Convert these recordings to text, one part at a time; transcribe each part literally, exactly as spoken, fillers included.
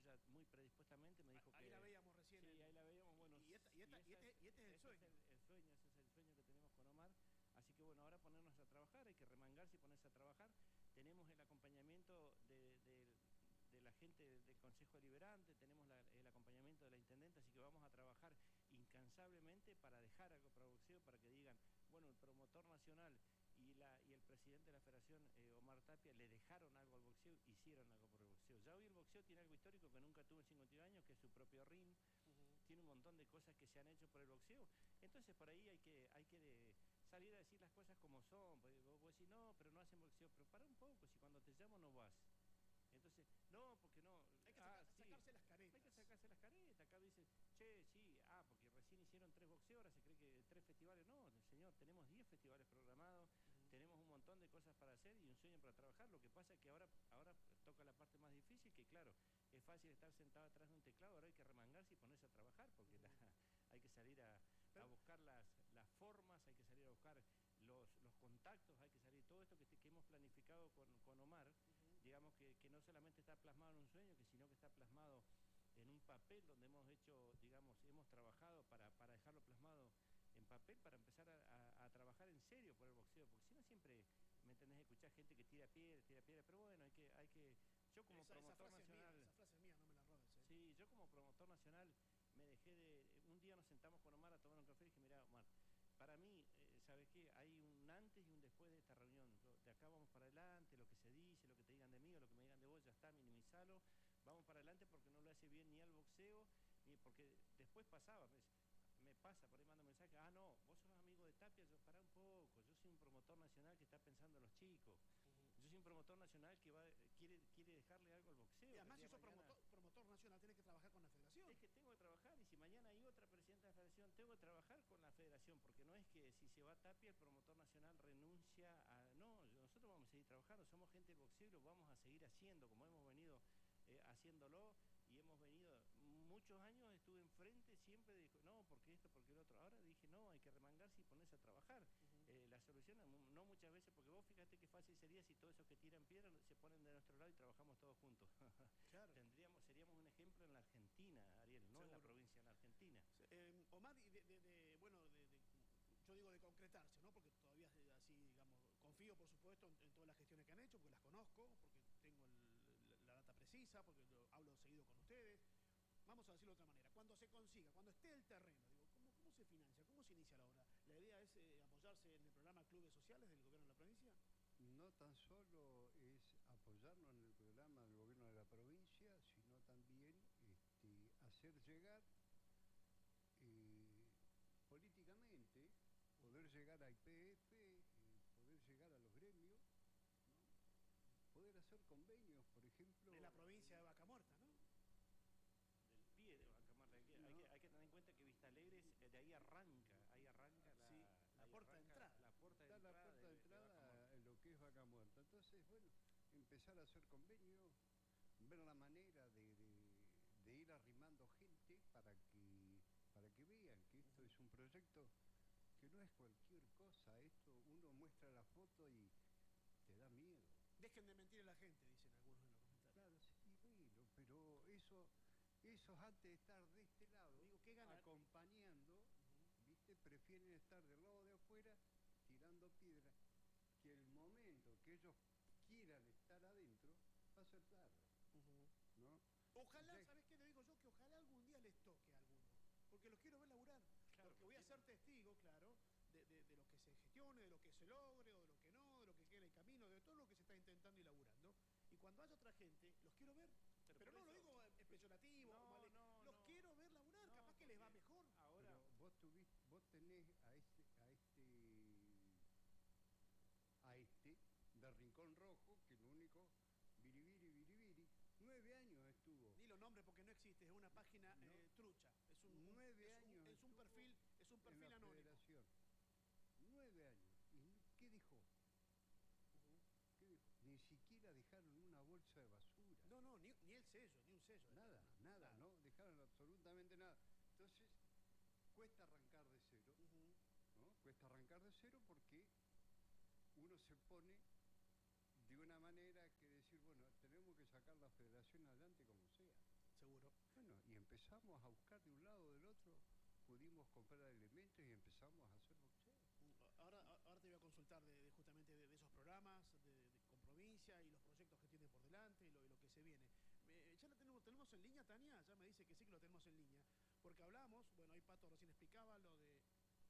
ella muy predispuestamente me dijo ahí que... Ahí la veíamos recién. Sí, en... ahí la veíamos, bueno... Y, esta, y, esta, y, este, es, y este es el sueño. Es el, el sueño, ese es el sueño que tenemos con Omar. Así que bueno, ahora ponernos a trabajar, hay que remangarse y ponerse a trabajar. Tenemos el acompañamiento de, de, de la gente del Consejo Deliberante, tenemos la, el acompañamiento de la Intendente, así que vamos a trabajar incansablemente para dejar algo para el boxeo, para que digan, bueno, el promotor nacional y, la, y el presidente de la Federación, eh, Omar Tapia, le dejaron algo al boxeo, hicieron algo por el boxeo. Ya hoy el boxeo tiene algo histórico que nunca tuvo en cincuenta y un años, que es su propio ring, uh-huh. Tiene un montón de cosas que se han hecho por el boxeo. Entonces por ahí hay que, hay que de, salir a decir las cosas como son. Vos, vos decís, no, pero no hacen boxeo. Pero para un poco, si cuando te llamo no vas. Entonces, no, porque no... Hay que ah, saca, sí, sacarse las caretas. Hay que sacarse las caretas. Acá dice, che, sí, ah, porque recién hicieron tres boxeos, ahora se cree que tres festivales. No, señor, tenemos diez festivales programados, uh-huh. Tenemos un montón de cosas para hacer y un sueño para trabajar. Lo que pasa es que ahora, ahora toca la parte más difícil, que claro, es fácil estar sentado atrás de un teclado, ahora hay que remangarse y ponerse a trabajar, porque uh-huh. la, hay que salir a, a buscar las, las formas, hay que salir a buscar los, los contactos, hay que salir, todo esto que, te, que hemos planificado con, con Omar, uh-huh. Digamos que, que no solamente está plasmado en un sueño, que sino que está plasmado en un papel donde hemos hecho, digamos, hemos trabajado para, para dejarlo plasmado en papel, para empezar a, a, a trabajar en serio por el boxeo, porque si no siempre, ¿me entendés? Escuchar gente que tira piedra, tira piedra, pero bueno, hay que, hay que, yo como esa, promotor esa nacional... Es mía, esa frase es mía, no me la robes, ¿eh? Sí, yo como promotor nacional me dejé de, un día nos sentamos con Omar a tomar un café y dije, mira, Omar, para mí, eh, ¿sabes qué? Hay un antes y un después de esta reunión. De acá vamos para adelante, lo que se dice, lo que te digan de mí o lo que me digan de vos, ya está, minimizalo. Vamos para adelante porque no le hace bien ni al boxeo, ni porque después pasaba, me, me pasa, por ahí mando mensaje, ah, no, vos sos amigo de Tapia, yo pará un poco, yo soy un promotor nacional que está pensando en los chicos. Uh-huh. Yo soy un promotor nacional que va, quiere, quiere dejarle algo al boxeo. Y además, si sos mañana... promotor, promotor nacional, tenés que trabajar con la federación. Es que tengo que trabajar, y si mañana hay otra presidenta de la federación, tengo que trabajar con la federación, porque no es que si se va Tapia, el promotor nacional renuncia a... No, nosotros vamos a seguir trabajando, somos gente del boxeo y lo vamos a seguir haciendo, como hemos venido eh, haciéndolo, y hemos venido, muchos años estuve enfrente, siempre dijo, no, porque esto, porque el otro. Ahora dije, no, hay que remangarse y ponerse a trabajar. Uh-huh. eh, la solución, no muchas veces, porque vos fíjate qué fácil sería si todos esos que tiran piedra se ponen de nuestro lado y trabajamos todos juntos. Claro. Tendríamos, seríamos un ejemplo en la Argentina, Ariel, no Seguro. En la provincia, en la Argentina. Eh, Omar, de, de, de, bueno, de, de, yo digo de concretarse, ¿no? Porque todavía así, digamos, confío, por supuesto, en, en todas las gestiones que han hecho, porque las conozco, porque tengo el, la, la data precisa, porque lo, hablo seguido con ustedes. Vamos a decirlo de otra manera. Cuando se consiga, cuando esté el terreno, digo, ¿cómo, cómo se financia? ¿Cómo se inicia la obra? ¿La idea es eh, apoyarse en el programa Clubes Sociales del gobierno de la provincia? No tan solo es apoyarnos en el programa del gobierno de la provincia, sino también este, hacer llegar eh, políticamente, poder llegar a I P F, eh, poder llegar a los gremios, ¿no? Poder hacer convenios, por ejemplo... De la provincia de Vaca Muerta, ¿no? Del pie de Vaca Muerta. Hay que, no. hay, que, hay que tener en cuenta que Vista Alegre, de ahí arranca, ahí arranca la, sí, la puerta de entrada. La puerta de Está entrada, la puerta de, de, entrada de en lo que es Vaca Muerta. Entonces, bueno, empezar a hacer convenios, ver la manera de, de, de ir arrimando gente para que, para que vean que esto uh-huh. es un proyecto que no es cualquier cosa. Esto uno muestra la foto y te da miedo. Dejen de mentir a la gente, dicen algunos en los comentarios. Claro, sí, bueno, pero eso... Esos antes de estar de este lado, digo, ¿qué ganar? acompañando, uh-huh. ¿viste? Prefieren estar del lado de afuera tirando piedras, que el momento que ellos quieran estar adentro va a ser tarde, uh-huh. ¿no? Ojalá, ¿sabes qué le digo yo? Que ojalá algún día les toque a alguno, porque los quiero ver laburar, claro, porque voy a ser testigo, claro, de, de, de lo que se gestione, de lo que se logre, o de lo que no, de lo que quede en el camino, de todo lo que se está intentando y laburando. Y cuando haya otra gente, los quiero ver. Pero, pero no eso, lo digo es peyorativo, no, vale. no, los no, quiero ver laburar, no, capaz que les va mejor. Ahora, pero vos tuviste, vos tenés a este, a este, a este de Rincón Rojo, que lo único, biribiri, biribiri, nueve años estuvo. Ni los nombres porque no existe, es una página no, eh, trucha, es un nueve es años un, es un perfil, es un perfil en la anónimo. Federación. Nueve años. ¿Y qué dijo? ¿Qué dijo? Ni siquiera dejaron una bolsa de basura. No, no, ni, ni el sello, ni un sello. Nada, nada, nada, no dejaron absolutamente nada. Entonces, cuesta arrancar de cero, uh-huh. ¿no? Cuesta arrancar de cero porque uno se pone de una manera que decir, bueno, tenemos que sacar la federación adelante como sea. empezamos a buscar de un lado o del otro, pudimos comprar elementos y empezamos a hacer boxeo. Ahora, ahora te voy a consultar de, de justamente de, de esos programas de, de, con provincia y los proyectos que tienen por delante y lo, y lo que se viene. Eh, ya lo tenemos, tenemos en línea, Tania, ya me dice que sí que lo tenemos en línea, porque hablamos, bueno, ahí Pato recién explicaba lo de...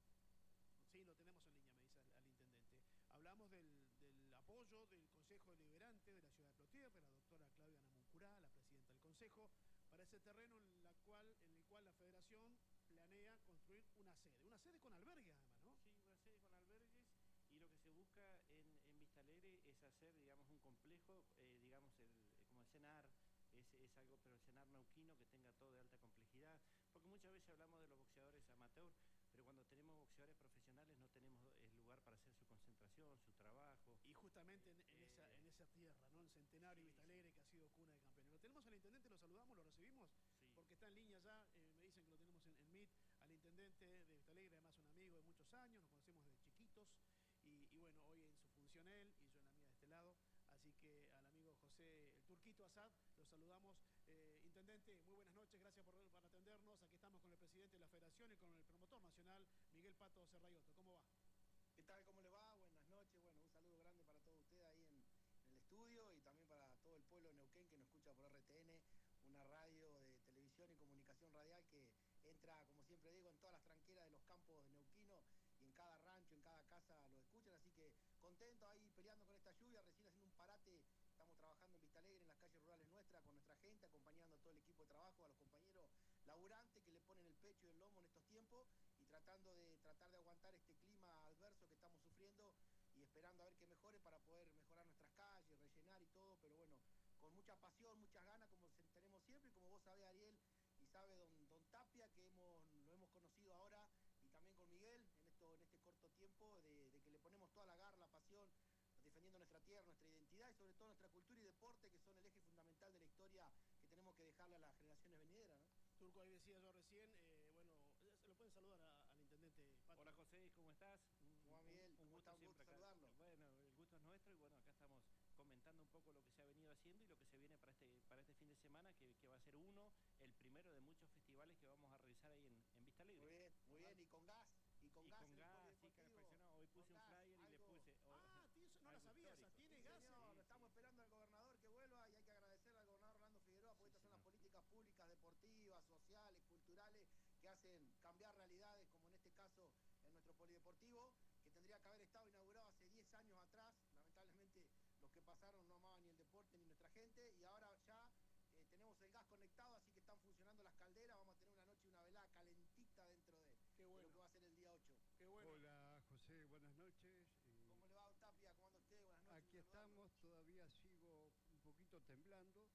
Sí, lo tenemos en línea, me dice al, al intendente. Hablamos del, del apoyo del Consejo Deliberante de la ciudad de Plotier, de la doctora Claudia Namuncurá, la presidenta del Consejo, para ese terreno en, la cual, en el cual la Federación planea construir una sede. Una sede con albergue, además, ¿no? Sí, una sede con albergues, y lo que se busca en, en Vista Alegre es hacer, digamos, un complejo, eh, digamos, el, como el CENAR, es, es algo, pero el CENAR neuquino, que tenga todo de alta complejidad, porque muchas veces hablamos de los boxeadores amateur, pero cuando tenemos boxeadores profesionales no tenemos el lugar para hacer su concentración, su trabajo. Y justamente en, en, eh, esa, en esa tierra, ¿no? En Centenario y sí, Vista Alegre, sí, que ha sido cuna de campeones. Lo tenemos al intendente, lo saludamos, lo recibimos, sí, porque está en línea ya, eh, me dicen que lo tenemos en, en Meet, al intendente de Vista Alegre, además un amigo de muchos años, nos conocemos desde chiquitos, y, y bueno, hoy en su función él y yo en la mía de este lado, así que al amigo José, el Turquito Asad, lo saludamos. Eh, intendente, muy buenas noches, gracias por, por atendernos. Aquí estamos con el presidente de la Federación y con el promotor nacional, Miguel Pato Serrayotto. ¿Cómo va? ¿Qué tal? ¿Cómo le va? Buenas noches. Bueno, un saludo grande para todos ustedes ahí en, en el estudio y también para todo el pueblo de Neuquén que nos escucha por R T N, una radio de televisión y comunicación radial que entra, como siempre digo, en todas las tranqueras de los campos de neuquinos y en cada rancho, en cada casa lo escuchan, así que contento ahí peleando con esta lluvia, recién haciendo un parate. Estamos trabajando en Vista Alegre, en las calles rurales nuestras, con nuestra gente, acompañando a todo el equipo de trabajo, a los compañeros laburantes que le ponen el pecho y el lomo en estos tiempos y tratando de tratar de aguantar este clima adverso que estamos sufriendo y esperando a ver que mejore para poder mejorar nuestras calles, rellenar y todo, pero bueno, con mucha pasión, muchas ganas, como tenemos siempre, y como vos sabés, Ariel, y sabe don, don Tapia, que hemos, lo hemos conocido ahora, y también con Miguel, en, esto, en este corto tiempo, de, de que le ponemos toda la garra, la pasión, defendiendo nuestra tierra, nuestra identidad y sobre todo nuestra cultura y deporte, que son el eje fundamental de la historia que tenemos que dejarle a las generaciones venideras, ¿no? Turco, ahí decía yo recién, eh, bueno, se lo pueden saludar a, al intendente Pato. Hola José, ¿cómo estás? ¿Cómo va, Miguel? Un, un gusto ¿Cómo siempre gusto acá. saludarlo? Bueno, el gusto es nuestro y bueno, acá estamos comentando un poco lo que se ha venido haciendo y lo que se viene para este, para este fin de semana, que, que va a ser uno, el primero de muchos festivales que vamos a realizar ahí en, en Vista Alegre. Muy bien, muy bien, y con gas. Y con y gas, con gas, sí, que no, hoy puse un gas, flyer algo... y le puse... Oh, ah, tío, no la sabía, esa, tiene sí, gas. Señor, Sí, estamos sí, esperando al gobernador que vuelva y hay que agradecerle al gobernador Orlando Figueroa porque sí, estas son las políticas públicas, deportivas, sociales, culturales, que hacen cambiar realidades, como en este caso en nuestro polideportivo, que tendría que haber estado inaugurado hace diez años atrás. Lamentablemente los que pasaron no amaban ni el deporte ni nuestra gente, y ahora ya eh, tenemos el gas conectado, así que están funcionando las calderas. Vamos a tener una noche y una velada calentita dentro de, Qué bueno. de lo que va a ser el día ocho. Qué bueno. Hola José, buenas noches. Eh, ¿Cómo le va, don Tapia? ¿Cómo anda usted? Buenas noches. Aquí estamos, todavía sigo un poquito temblando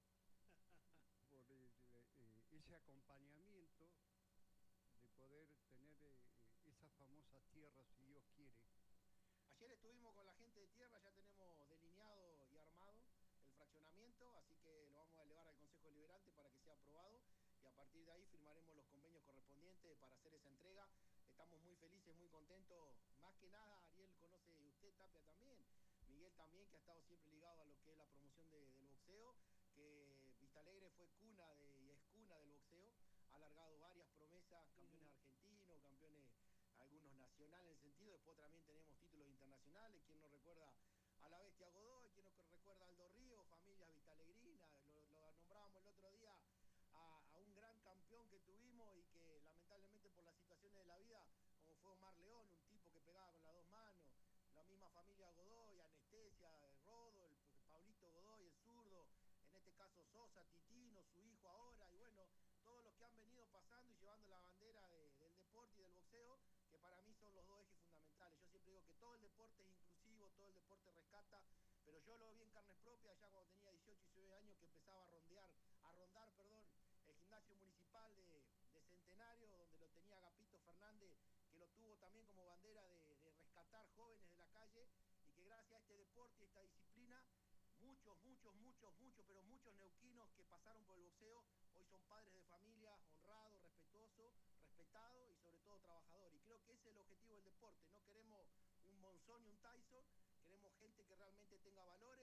por el, eh, ese acompañamiento de poder tener eh, esas famosas tierras, si Dios quiere. Ayer estuvimos con la gente de tierra, ya tenemos delineado y armado el fraccionamiento, así que lo vamos a elevar al Consejo Deliberante para que sea aprobado y a partir de ahí firmaremos los convenios correspondientes para hacer esa entrega. Estamos muy felices, muy contentos. Más que nada, Ariel conoce, usted, Tapia también, Miguel también, que ha estado siempre ligado a lo que es la promoción de, del boxeo, que Vista Alegre fue cuna de, y es cuna del boxeo, ha alargado varias promesas, campeones uh-huh. argentinos, campeones algunos nacionales en el sentido, después también tenemos títulos internacionales. Quien nos recuerda a la Bestia Godoy, quien nos recuerda a Aldo Río, familias vistalegrinas, lo, lo nombrábamos el otro día a, a un gran campeón que tuvimos y que lamentablemente por las situaciones de la vida, como fue Omar León, un tipo que pegaba con las dos manos, la misma familia Godoy, Anestesia, Rodo, el, el Pablito Godoy, el zurdo, en este caso Sosa, Titino, su hijo ahora, y bueno, todos los que han venido pasando y llevando la bandera de, del deporte y del boxeo, que para mí son los dos ejes fundamentales. Yo siempre digo que todo el deporte es inclusivo, todo el deporte rescata, pero yo lo vi en carnes propias ya cuando tenía dieciocho, diecinueve años, que empezaba a rondear, a rondar, perdón, el gimnasio municipal de, de Centenario, donde lo tenía Agapito Fernández, que lo tuvo también como bandera de, de rescatar jóvenes de la calle, y que gracias a este deporte y esta disciplina, muchos, muchos, muchos, muchos, pero muchos neuquinos que pasaron por el boxeo, hoy son padres de familia, honrados, respetuosos, respetados y sobre todo trabajadores. Y creo que ese es el objetivo del deporte. No queremos un Monzón y un Tyson, queremos gente que realmente tenga valores